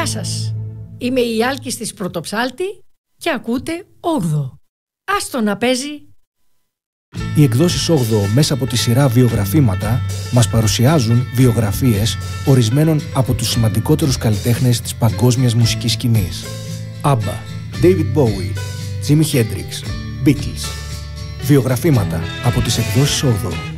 σας, είμαι η Άλκης της Πρωτοψάλτη και ακούτε 8. Άστο να παίζει. Οι εκδόσεις 8 μέσα από τη σειρά βιογραφήματα μας παρουσιάζουν βιογραφίες ορισμένων από τους σημαντικότερους καλλιτέχνες της παγκόσμιας μουσικής σκηνής. ABBA, David Bowie, Jimi Hendrix, Beatles. Βιογραφήματα από τις εκδόσεις 8.